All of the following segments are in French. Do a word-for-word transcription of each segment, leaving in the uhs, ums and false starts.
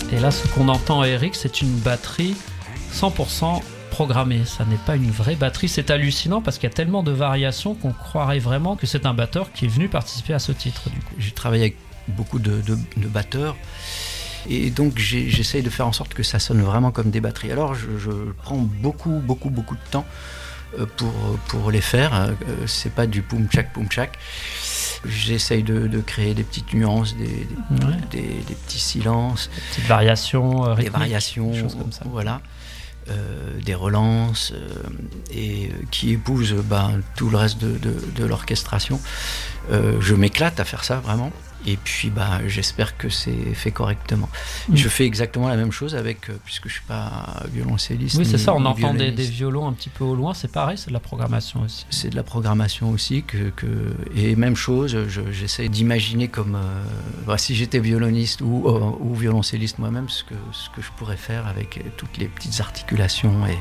Et là, ce qu'on entend, Eric, c'est une batterie cent pour cent programmée. Ça n'est pas une vraie batterie. C'est hallucinant parce qu'il y a tellement de variations qu'on croirait vraiment que c'est un batteur qui est venu participer à ce titre. Du coup. J'ai travaillé avec beaucoup de, de, de batteurs et donc j'ai, j'essaye de faire en sorte que ça sonne vraiment comme des batteries. Alors je, je prends beaucoup, beaucoup, beaucoup de temps pour, pour les faire. C'est pas du poum-tchak, poum-tchak. J'essaye de, de créer des petites nuances, des, des, ouais. des, des petits silences, des petites variations, euh, des variations, des choses comme ça. Voilà, euh, des relances euh, et qui épousent ben, tout le reste de, de, de l'orchestration. Euh, je m'éclate à faire ça vraiment. Et puis bah, j'espère que c'est fait correctement. Mmh. Je fais exactement la même chose avec, euh, puisque je ne suis pas violoncelliste. Oui, c'est ni, ça, on ni entend des, des violons un petit peu au loin, c'est pareil, c'est de la programmation aussi. C'est de la programmation aussi, que, que, et même chose, je, j'essaie d'imaginer comme euh, bah, si j'étais violoniste ou, euh, ou violoncelliste moi-même, ce que, ce que je pourrais faire avec toutes les petites articulations. Et...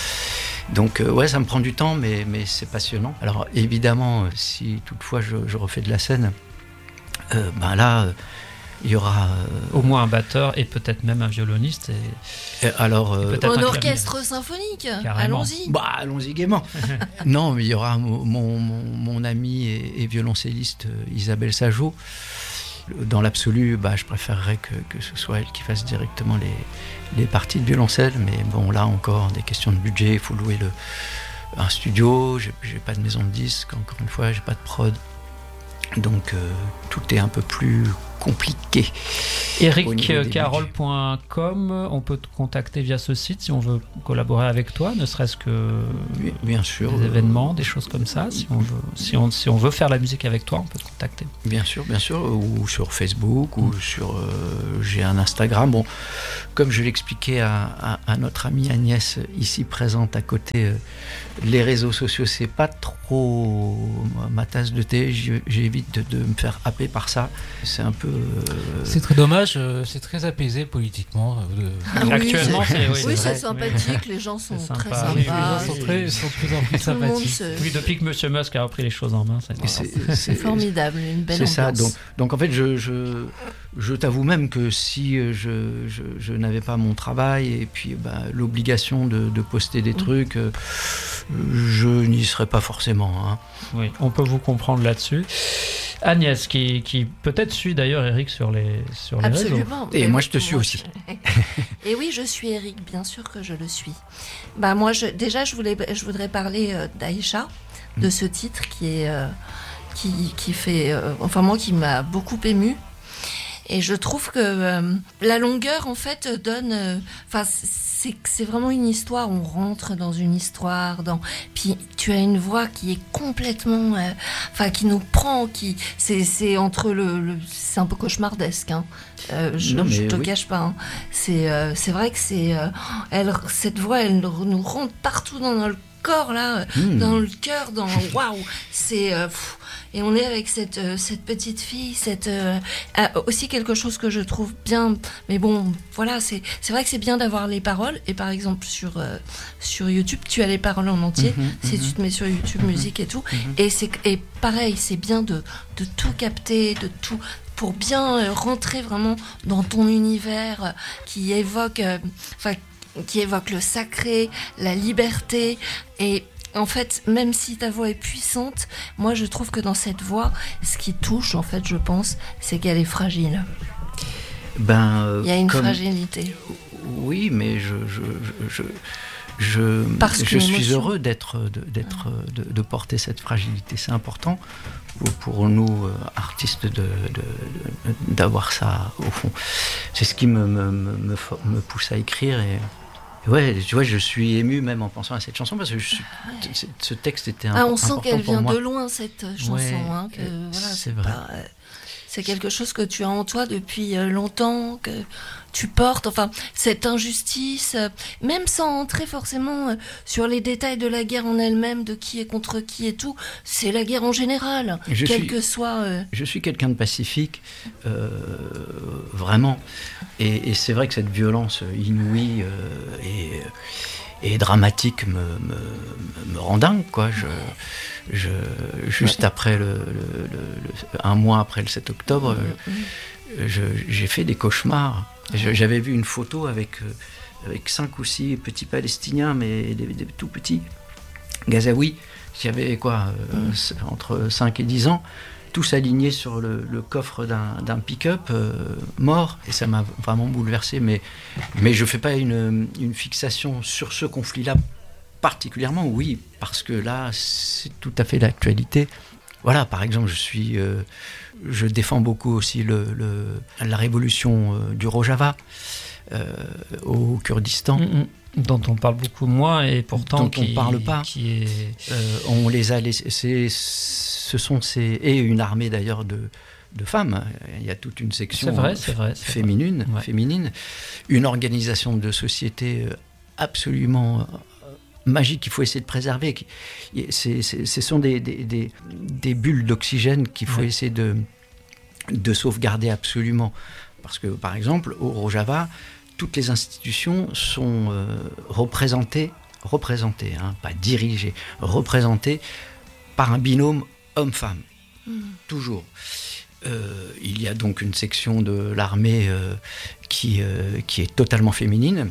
Donc euh, ouais, ça me prend du temps, mais, mais c'est passionnant. Alors évidemment, si toutefois je, je refais de la scène, Euh, ben là, il euh, y aura euh, au moins un batteur et peut-être même un violoniste. Et, et alors, euh, et un, un orchestre clavier. Symphonique. Carrément. Allons-y. Bah, allons-y gaiement. Non, mais il y aura mon, mon, mon ami et, et violoncelliste Isabelle Sajot. Dans l'absolu, bah, je préférerais que, que ce soit elle qui fasse directement les, les parties de violoncelle. Mais bon, là encore, des questions de budget. Il faut louer le, un studio. J'ai, j'ai pas de maison de disques. Encore une fois, j'ai pas de prod. Donc euh, tout est un peu plus compliqué. Eric Carole point com, on peut te contacter via ce site si on veut collaborer avec toi, ne serait-ce que oui, bien sûr, des événements, des choses comme ça. Si on veut, si on, si on veut faire la musique avec toi, on peut te contacter. Bien sûr, bien sûr, ou sur Facebook, ou mmh. sur... Euh, j'ai un Instagram. Bon, comme je l'expliquais à, à, à notre amie Agnès, ici présente à côté, euh, les réseaux sociaux, c'est pas trop ma tasse de thé. J'évite de, de me faire happer par ça. C'est un peu... Euh... C'est très dommage, euh, c'est très apaisé politiquement. Euh, ah, oui, actuellement, c'est, c'est, oui, oui, c'est, c'est sympathique, oui. les gens sont c'est très sympa. sympas. Oui, les gens sont, très, sont de plus en plus sympathiques. Se... Oui, depuis que M. Musk a repris les choses en main, c'est, c'est, c'est, c'est formidable, une belle c'est ambiance. Ça, donc, donc en fait, je, je, je t'avoue même que si je, je, je n'avais pas mon travail et puis bah, l'obligation de, de poster des mmh. trucs, euh, je n'y serais pas forcément. Hein. Oui, on peut vous comprendre là-dessus. Agnès, qui, qui peut-être suit d'ailleurs Eric sur les, sur les Absolument. réseaux. Absolument. Et moi, je te suis aussi. Et oui, je suis Eric, bien sûr que je le suis. Bah, moi, je, déjà, je, voulais, je voudrais parler euh, d'Aïcha, mmh. de ce titre qui, est, euh, qui, qui fait... Euh, enfin, moi, qui m'a beaucoup émue. Et je trouve que euh, la longueur, en fait, donne... Enfin, euh, c'est, c'est vraiment une histoire. On rentre dans une histoire. Dans... Puis, tu as une voix qui est complètement... Enfin, euh, qui nous prend. Qui... C'est, c'est entre le, le... C'est un peu cauchemardesque. Hein. Euh, je ne te oui. cache pas. Hein. C'est, euh, c'est vrai que c'est... Euh, elle, cette voix, elle nous rentre partout dans le corps, là. Mmh. Dans le cœur, dans... Waouh. C'est... Euh, pff, Et on est avec cette, euh, cette petite fille, cette, euh, euh, aussi quelque chose que je trouve bien. Mais bon, voilà, c'est, c'est vrai que c'est bien d'avoir les paroles. Et par exemple, sur, euh, sur YouTube, tu as les paroles en entier. Mmh, si mmh. tu te mets sur YouTube, mmh. musique et tout. Mmh. Et, c'est, et pareil, c'est bien de, de tout capter, de tout. Pour bien euh, rentrer vraiment dans ton univers euh, qui évoque. Enfin, euh, qui évoque le sacré, la liberté. Et. En fait, même si ta voix est puissante, moi je trouve que dans cette voix, ce qui touche, en fait, je pense, c'est qu'elle est fragile. Ben, euh, il y a une comme... fragilité. Oui, mais je, je, je, je, je, je suis heureux d'être, de, d'être, de, de porter cette fragilité. C'est important pour, pour nous, euh, artistes, de, de, de, d'avoir ça au fond. C'est ce qui me, me, me, me pousse à écrire et... Ouais, tu vois, je suis ému même en pensant à cette chanson parce que je suis, ce texte était un, ah, on sent qu'elle vient moi. de loin, cette chanson. Ouais, hein, que, voilà, c'est, c'est vrai. Pas, c'est quelque chose que tu as en toi depuis longtemps, que tu portes. Enfin, cette injustice, même sans entrer forcément sur les détails de la guerre en elle-même, de qui est contre qui et tout, c'est la guerre en général, je quel suis, que soit... Euh... Je suis quelqu'un de pacifique, euh, vraiment. Et, et c'est vrai que cette violence inouïe euh, et, et dramatique me, me, me rend dingue, quoi. Je, je, juste ouais. après, le, le, le, un mois après le sept octobre, mmh. je, j'ai fait des cauchemars. Je, j'avais vu une photo avec, euh, avec cinq ou six petits Palestiniens, mais des, des tout petits, Gazaouis, qui avaient quoi, euh, mmh. entre cinq et dix ans, tous alignés sur le, le coffre d'un, d'un pick-up, euh, morts, et ça m'a vraiment bouleversé. Mais, mais je ne fais pas une, une fixation sur ce conflit-là particulièrement, oui, parce que là, c'est tout à fait l'actualité. Voilà, par exemple, je suis, euh, je défends beaucoup aussi le, le, la révolution euh, du Rojava euh, au Kurdistan. Mmh, dont on parle beaucoup moins, et pourtant dont qui, on parle pas. Qui est... euh, on les a laissés. C'est, ce sont ces et une armée d'ailleurs de de femmes. Il y a toute une section c'est vrai, c'est vrai, c'est féminine, vrai. Ouais. féminine, une organisation de société absolument magique qu'il faut essayer de préserver. C'est, c'est, ce sont des, des, des, des bulles d'oxygène qu'il faut ouais. essayer de, de sauvegarder absolument. Parce que, par exemple, au Rojava, toutes les institutions sont euh, représentées, représentées hein, pas dirigées, représentées par un binôme homme-femme. Mmh. Toujours. Euh, il y a donc une section de l'armée euh, qui, euh, qui est totalement féminine.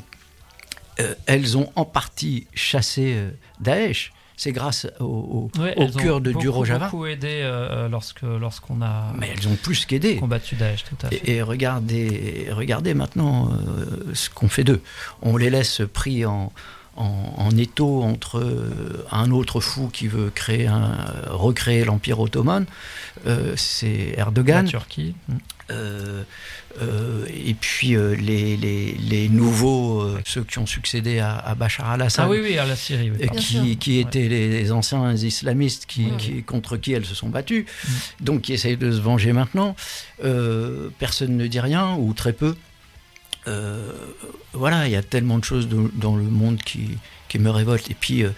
Euh, elles ont en partie chassé euh, Daesh. C'est grâce au, au, ouais, au Kurdes du Rojava. Elles ont beaucoup aidé euh, lorsque, lorsqu'on a Mais elles ont plus qu'aidé. combattu Daesh, tout à fait. Et, et regardez, regardez maintenant euh, ce qu'on fait d'eux. On les laisse pris en, en, en étau entre euh, un autre fou qui veut créer un, recréer l'Empire ottoman, euh, c'est Erdogan. La Turquie. Euh, euh, et puis euh, les, les, les nouveaux, euh, ceux qui ont succédé à, à Bachar al-Assad, ah oui, oui, à la Syrie, oui, qui, qui étaient ouais. les, les anciens islamistes qui, oui, qui, oui. contre qui elles se sont battues, mmh. donc qui essayent de se venger maintenant. Euh, personne ne dit rien, ou très peu. Euh, voilà, il y a tellement de choses de, dans le monde qui, qui me révoltent. Et puis, euh,